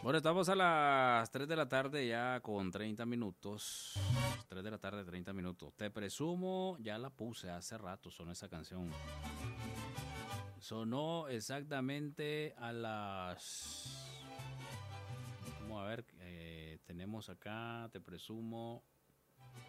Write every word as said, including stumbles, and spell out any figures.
Bueno, estamos a las tres de la tarde ya con treinta minutos. tres de la tarde, treinta minutos. Te presumo, ya la puse hace rato, sonó esa canción. Sonó exactamente a las... Vamos a ver, eh, tenemos acá, te presumo,